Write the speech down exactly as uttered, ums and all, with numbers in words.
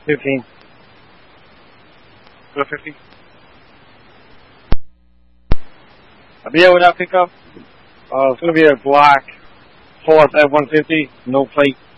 Fifteen. Go fifty. A B O with that pickup. Uh, it's gonna be a black Ford F one fifty, no plate.